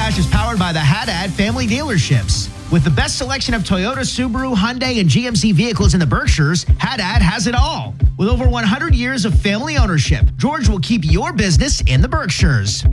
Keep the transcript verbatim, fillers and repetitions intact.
Dash is powered by the Haddad family dealerships. With the best selection of Toyota, Subaru, Hyundai, and G M C vehicles in the Berkshires, Haddad has it all. With over one hundred years of family ownership, George will keep your business in the Berkshires.